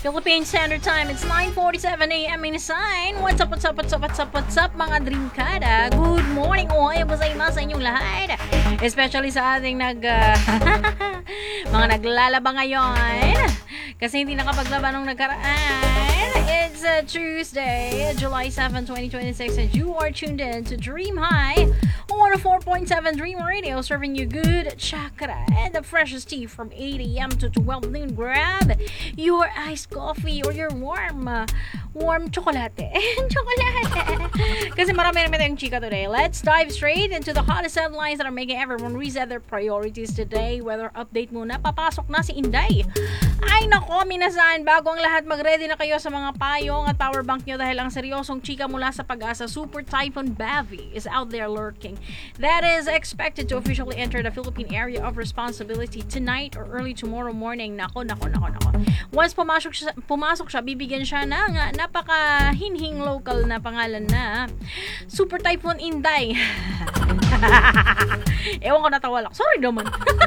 Philippine Standard Time. It's 9:47 a.m. in sign. What's up, mga Dreamkada? Good morning, ohayo gozaimasu sa inyong lahat. Especially sa ating mga naglalaba ngayon. Kasi hindi nakapaglaba nung nagkaraan. It's Tuesday, July 7, 2026, and you are tuned in to Dream High 104.7 Dream Radio, serving you good chakra and the freshest tea from 8 a.m. to 12 noon. Grab your iced coffee or your warm chocolate. Kasi marami naman tayong chika today. Let's dive straight into the hottest headlines that are making everyone reset their priorities today. Weather update muna. Papasok na si Inday. Ay nako, minasan, bago ang lahat, mag-ready na kayo sa mga payong at power bank nyo dahil ang seryosong chika mula sa Pag-asa, Super Typhoon Bavi is out there lurking. That is expected to officially enter the Philippine area of responsibility tonight or early tomorrow morning. Nako. Once pumasok siya, bibigyan siya ng napaka-hinhing local na pangalan na Super Typhoon Inday. Ewan ko, natawa lang. Sorry naman.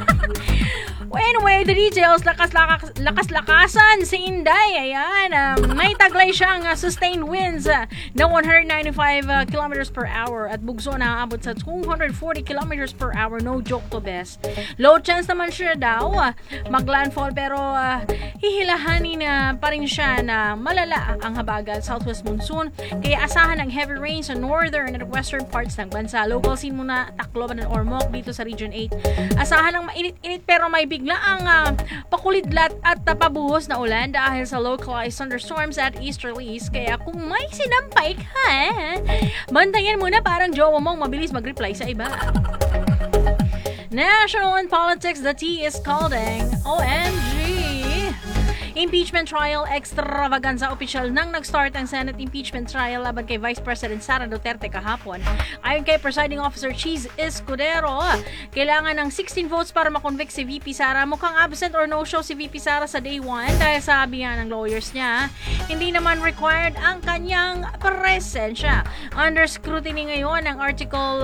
Anyway, the details, lakas-lakasan si Inday. Ayan, may taglay siyang sustained winds na 195 kilometers per hour at bugso na aabot sa 240 kilometers per hour. No joke to, best. Low chance naman siya daw maglandfall, pero hihilahanin pa rin siya na malala ang habagat southwest monsoon. Kaya asahan ng heavy rain sa northern at western parts ng bansa. Local scene muna Tacloban and Ormoc dito sa Region 8. Asahan ng mainit-init pero may bigla ang pakulidlat at pabuhos na ulan dahil sa localized thunderstorms at easterlies. Kaya kung may sinampay ka, bantayan mo na parang jowa mong mabilis mag-reply sa iba. National and politics, the tea is calling. OMG! Impeachment trial extravaganza. Opisyal nang nag-start ang Senate impeachment trial laban kay Vice President Sara Duterte kahapon. Ayon kay Presiding Officer Cheese Escudero, kailangan ng 16 votes para makonvict si VP Sara. Mukhang absent or no-show si VP Sara sa day 1 dahil sabi nga ng lawyers niya, hindi naman required ang kanyang presensya. Under scrutiny ngayon ang Article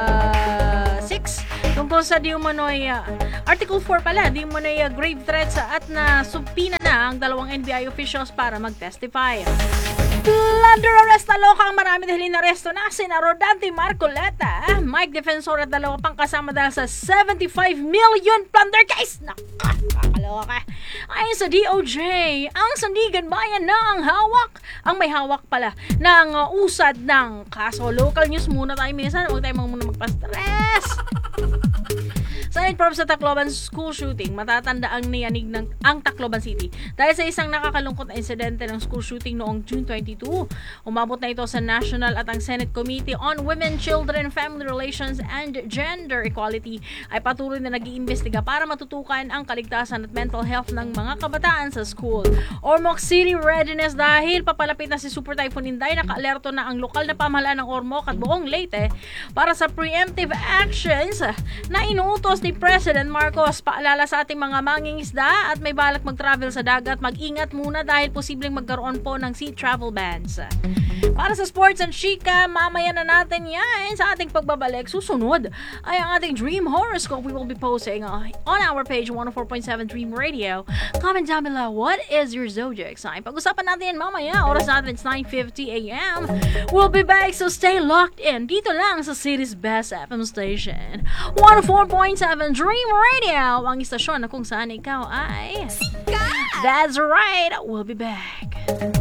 6 tungkol sa di umano'y Article 4 pala, di umano'y grave threats at nasubpina na ang dalawang NBI officials para mag-testify. Plunder arrest na loka ang marami dahil inaresto na si Rodante Marcoleta, Mike Defensor at dalawa pang kasama dahil sa 75 million plunder case. Nakakaloka. Ayon sa DOJ, ang Sandigan Bayan na ang may hawak pala ng usad ng kaso. Local news muna tayo minsan, huwag tayo muna magpa-stress. Senate probe sa Tacloban school shooting, matatanda ang niyanig ang Tacloban City dahil sa isang nakakalungkot na insidente ng school shooting noong June 22. Umabot na ito sa National at ang Senate Committee on Women, Children, Family Relations and Gender Equality ay patuloy na nag-iimbestiga para matutukan ang kaligtasan at mental health ng mga kabataan sa school. Ormoc City readiness dahil papalapit na si Super Typhoon Inday, naka-alerto na ang lokal na pamahalaan ng Ormoc at buong Leyte para sa preemptive actions na inuutos ni President Marcos. Paalala sa ating mga mangingisda at may balak mag-travel sa dagat, mag-ingat muna dahil posibleng magkaroon po ng sea travel bans. Para sa sports and chika, mamaya na natin yan sa ating pagbabalik. Susunod ay ang ating Dream Horoscope we will be posting on our page 104.7 Dream Radio. Comment down below, what is your zodiac sign? Pag-usapan natin mamaya, oras natin it's 9:50 a.m. We'll be back, so stay locked in dito lang sa city's best FM station 104.7 Dream Radio, ang istasyon na kung saan ikaw ay sikat. That's right, we'll be back.